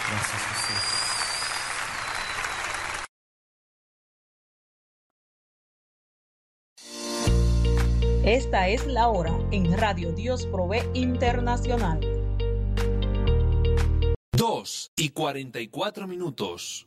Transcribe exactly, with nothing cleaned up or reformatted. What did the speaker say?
Gracias, Jesús. Esta es la hora en Radio Dios Provee Internacional. Dos y cuarenta y cuatro minutos.